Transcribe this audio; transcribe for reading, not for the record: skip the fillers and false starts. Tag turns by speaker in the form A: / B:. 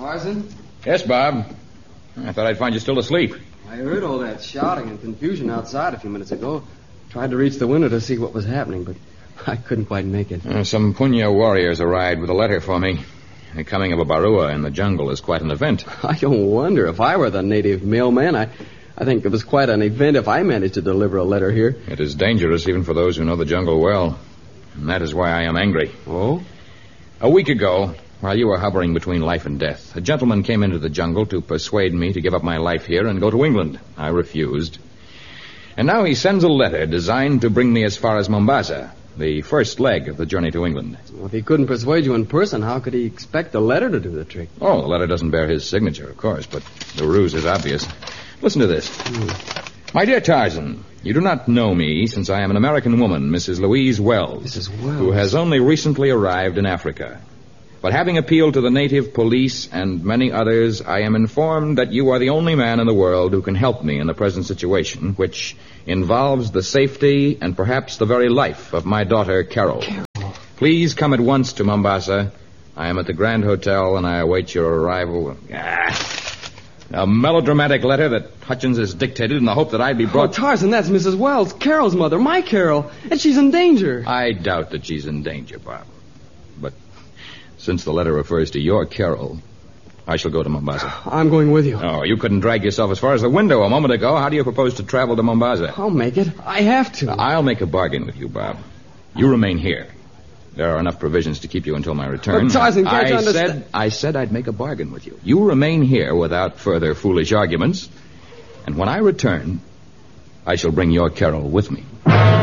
A: Tarzan?
B: Yes, Bob. I thought I'd find you still asleep.
A: I heard all that shouting and confusion outside a few minutes ago. Tried to reach the window to see what was happening, but I couldn't quite make it.
B: Some Punya warriors arrived with a letter for me. The coming of a Barua in the jungle is quite an event.
A: I don't wonder. If I were the native mailman, I think it was quite an event if I managed to deliver a letter here.
B: It is dangerous even for those who know the jungle well. And that is why I am angry.
A: Oh?
B: A week ago, while you were hovering between life and death, a gentleman came into the jungle to persuade me to give up my life here and go to England. I refused. And now he sends a letter designed to bring me as far as Mombasa, the first leg of the journey to England.
A: Well, if he couldn't persuade you in person, how could he expect the letter to do the trick?
B: Oh, the letter doesn't bear his signature, of course, but the ruse is obvious. Listen to this. My dear Tarzan, you do not know me since I am an American woman, Mrs. Louise Wells.
A: Mrs. Wells?
B: Who has only recently arrived in Africa. But having appealed to the native police and many others, I am informed that you are the only man in the world who can help me in the present situation, which involves the safety and perhaps the very life of my daughter, Carol. Please come at once to Mombasa. I am at the Grand Hotel, and I await your arrival. A melodramatic letter that Hutchins has dictated in the hope that I'd be brought...
A: Oh, Tarzan, that's Mrs. Wells, Carol's mother, my Carol, and she's in danger.
B: I doubt that she's in danger, Bob. But since the letter refers to your Carol, I shall go to Mombasa.
A: I'm going with you.
B: Oh, you couldn't drag yourself as far as the window a moment ago. How do you propose to travel to Mombasa?
A: I'll make it. I have to.
B: I'll make a bargain with you, Bob. You remain here. There are enough provisions to keep you until my return.
A: But Tarzan, can't you understand?
B: I said I'd make a bargain with you. You remain here without further foolish arguments. And when I return, I shall bring your Carol with me.